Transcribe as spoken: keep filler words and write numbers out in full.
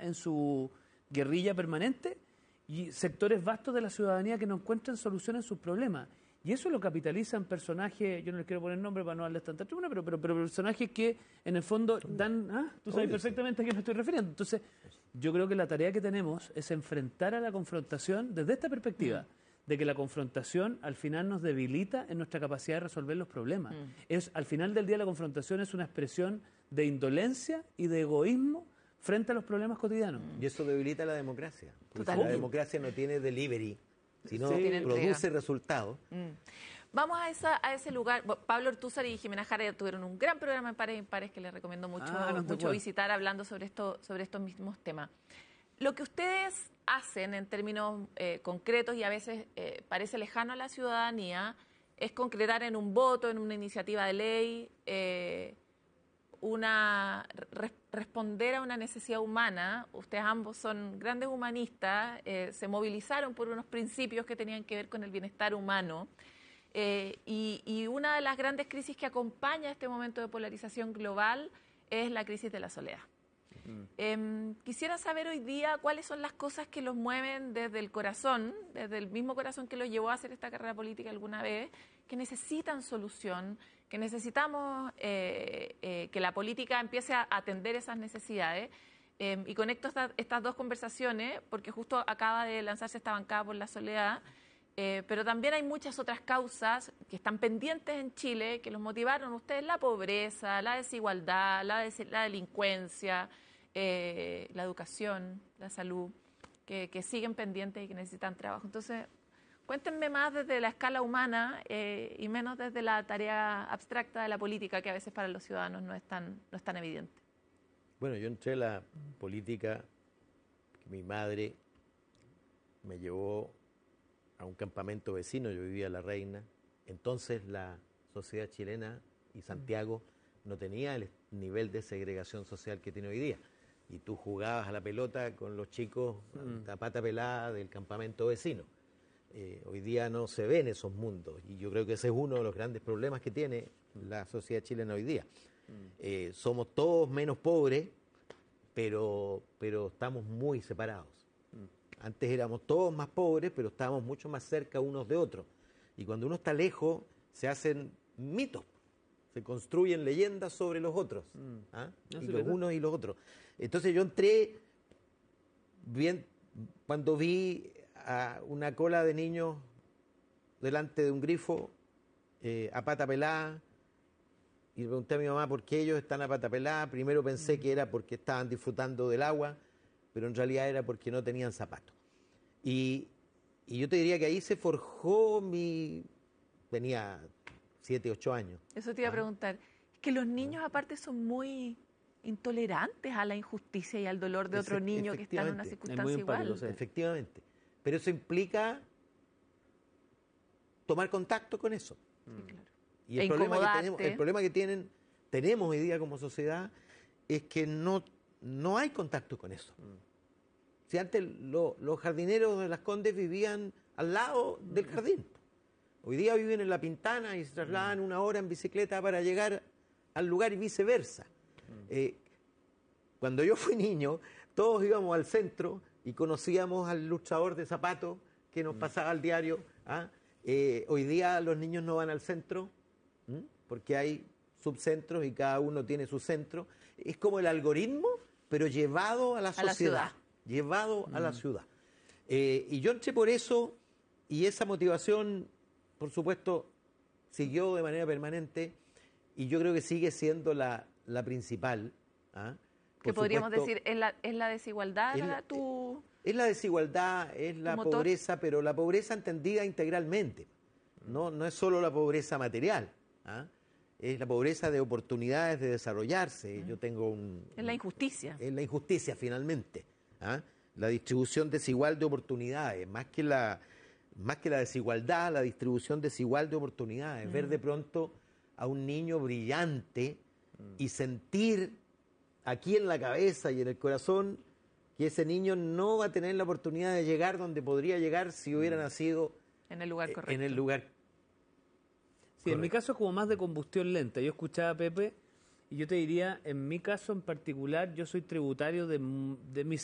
en su guerrilla permanente y sectores vastos de la ciudadanía que no encuentran solución en sus problemas. Y eso lo capitalizan personajes, yo no les quiero poner nombre para no darles tanta tribuna, pero, pero, pero personajes que en el fondo dan... ¿ah? Tú sabes perfectamente a qué me estoy refiriendo. Entonces, yo creo que la tarea que tenemos es enfrentar a la confrontación desde esta perspectiva, mm. de que la confrontación al final nos debilita en nuestra capacidad de resolver los problemas. Mm. Es, al final del día la confrontación es una expresión de indolencia y de egoísmo frente a los problemas cotidianos. Y eso debilita la democracia. Porque la democracia no tiene delivery, sino sí, produce resultados. Mm. Vamos a, esa, a ese lugar. Pablo Ortúzar y Jimena Jara tuvieron un gran programa en Pares y Impares que les recomiendo mucho, ah, no mucho visitar hablando sobre, esto, sobre estos mismos temas. Lo que ustedes hacen en términos eh, concretos y a veces eh, parece lejano a la ciudadanía es concretar en un voto, en una iniciativa de ley, eh, una re, responder a una necesidad humana. Ustedes ambos son grandes humanistas, eh, se movilizaron por unos principios que tenían que ver con el bienestar humano. Eh, y, y una de las grandes crisis que acompaña este momento de polarización global es la crisis de la soledad. Mm. Eh, quisiera saber hoy día cuáles son las cosas que los mueven desde el corazón, desde el mismo corazón que los llevó a hacer esta carrera política alguna vez, que necesitan solución, que necesitamos eh, eh, que la política empiece a atender esas necesidades. Eh, y conecto esta, estas dos conversaciones porque justo acaba de lanzarse esta bancada por la soledad. Eh, pero también hay muchas otras causas que están pendientes en Chile que los motivaron a ustedes: la pobreza, la desigualdad, la, des la delincuencia, eh, la educación, la salud, que, que siguen pendientes y que necesitan trabajo. Entonces, cuéntenme más desde la escala humana eh, y menos desde la tarea abstracta de la política, que a veces para los ciudadanos no es tan, no es tan evidente. Bueno, yo entré a la política, mi madre me llevó a un campamento vecino, yo vivía en La Reina. Entonces la sociedad chilena y Santiago no tenía el nivel de segregación social que tiene hoy día. Y tú jugabas a la pelota con los chicos mm. a pata pelada del campamento vecino. Eh, hoy día no se ven esos mundos y yo creo que ese es uno de los grandes problemas que tiene la sociedad chilena hoy día. Mm. Eh, somos todos menos pobres, pero, pero estamos muy separados. Antes éramos todos más pobres, pero estábamos mucho más cerca unos de otros. Y cuando uno está lejos, se hacen mitos, se construyen leyendas sobre los otros, mm. ¿ah? no y los verdad. unos y los otros. Entonces yo entré, bien, cuando vi a una cola de niños delante de un grifo, eh, a pata pelada, y le pregunté a mi mamá por qué ellos están a pata pelada. Primero pensé mm. que era porque estaban disfrutando del agua, pero en realidad era porque no tenían zapatos. Y, y yo te diría que ahí se forjó mi... Tenía siete, ocho años. Eso te iba ¿Ah? a preguntar. Es que los niños aparte son muy intolerantes a la injusticia y al dolor de otro niño que está en una circunstancia igual. Efectivamente. Pero eso implica tomar contacto con eso. Sí, claro. Y el, e problema que tenemos, el problema que tienen, tenemos hoy día como sociedad es que no... No hay contacto con eso. Mm. Si antes lo, los jardineros de Las Condes vivían al lado del jardín. Hoy día viven en La Pintana y se trasladan mm. una hora en bicicleta para llegar al lugar y viceversa. Mm. Eh, cuando yo fui niño, todos íbamos al centro y conocíamos al ilustrador de zapatos que nos mm. pasaba al diario. ¿ah? Eh, hoy día los niños no van al centro ¿m? porque hay subcentros y cada uno tiene su centro. Es como el algoritmo, pero llevado a la sociedad, a la ciudad. llevado mm. a la ciudad. Eh, y yo entré por eso, y esa motivación, por supuesto, siguió de manera permanente, y yo creo que sigue siendo la, la principal. ¿ah? ¿Qué podríamos supuesto, decir? ¿Es la, es la desigualdad es la, tu Es la desigualdad, es la pobreza, pero la pobreza entendida integralmente. No, no es solo la pobreza material, ¿ah? Es la pobreza de oportunidades de desarrollarse. Mm. Yo tengo un... Es la injusticia. Es la injusticia, finalmente. ¿ah? La distribución desigual de oportunidades. Más que la, más que la desigualdad, la distribución desigual de oportunidades. Mm. Ver de pronto a un niño brillante mm. y sentir aquí en la cabeza y en el corazón que ese niño no va a tener la oportunidad de llegar donde podría llegar si hubiera mm. nacido en el lugar correcto. En el lugar Sí, en mi caso es como más de combustión lenta. Yo escuchaba a Pepe y yo te diría, en mi caso en particular, yo soy tributario de, de mis